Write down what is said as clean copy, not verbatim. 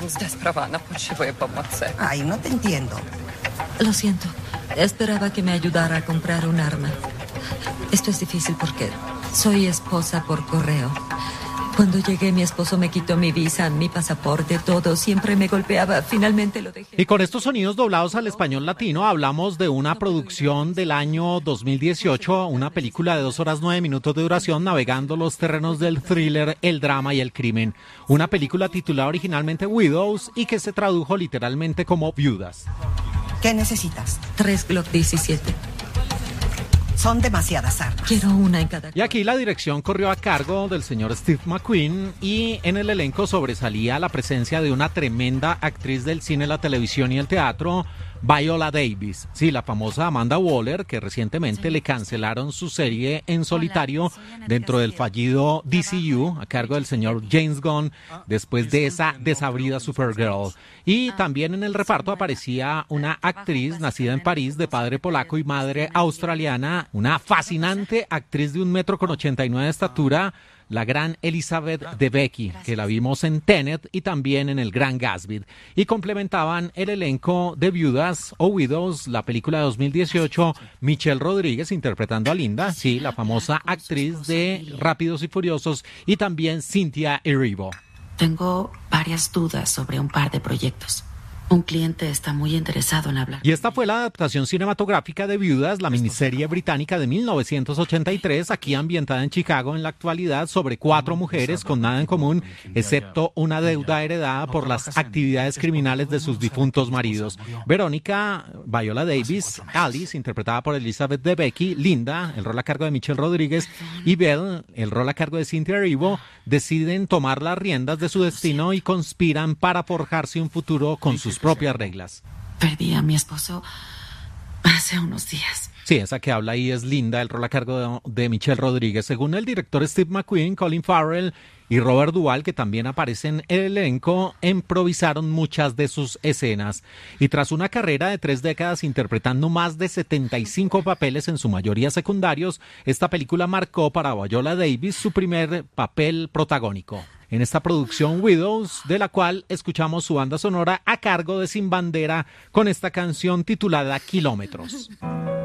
Здесь potrzebuję pomocy. Ay, no te entiendo. Lo siento. Esperaba que me ayudara a comprar un arma. Esto es difícil porque soy esposa por correo. Cuando llegué, mi esposo me quitó mi visa, mi pasaporte, todo. Siempre me golpeaba. Finalmente lo dejé. Y con estos sonidos doblados al español latino, hablamos de una producción del año 2018, una película de 2 horas 9 minutos de duración, navegando los terrenos del thriller, el drama y el crimen. Una película titulada originalmente Widows y que se tradujo literalmente como Viudas. ¿Qué necesitas? 3 Glock 17. Son demasiadas armas. Quiero una en cada... Y aquí la dirección corrió a cargo del señor Steve McQueen y en el elenco sobresalía la presencia de una tremenda actriz del cine, la televisión y el teatro, Viola Davis. Sí, la famosa Amanda Waller, que recientemente le cancelaron su serie en solitario dentro del fallido DCU a cargo del señor James Gunn después de esa desabrida Supergirl. Y también en el reparto aparecía una actriz nacida en París de padre polaco y madre australiana, una fascinante actriz de 1,89 m de estatura, la gran Elizabeth Debicki, que la vimos en Tenet y también en El Gran Gatsby. Y complementaban el elenco de Viudas o Widows, la película de 2018, Michelle Rodríguez interpretando a Linda, sí, la famosa actriz de Rápidos y Furiosos, y también Cynthia Erivo. Tengo varias dudas sobre un par de proyectos. Un cliente está muy interesado en hablar. Y esta fue la adaptación cinematográfica de Viudas, la miniserie británica de 1983, aquí ambientada en Chicago en la actualidad, sobre 4 mujeres con nada en común, excepto una deuda heredada por las actividades criminales de sus difuntos maridos. Verónica, Viola Davis, Alice, interpretada por Elizabeth Debicki, Linda, el rol a cargo de Michelle Rodríguez, y Belle, el rol a cargo de Cynthia Erivo, deciden tomar las riendas de su destino y conspiran para forjarse un futuro con sus propias reglas. Perdí a mi esposo hace unos días. Sí, esa que habla ahí es Linda, el rol a cargo de Michelle Rodríguez. Según el director Steve McQueen, Colin Farrell y Robert Duvall, que también aparecen en el elenco, improvisaron muchas de sus escenas. Y tras una carrera de 3 décadas interpretando más de 75 papeles, en su mayoría secundarios, esta película marcó para Viola Davis su primer papel protagónico en esta producción Widows, de la cual escuchamos su banda sonora a cargo de Sin Bandera con esta canción titulada Kilómetros.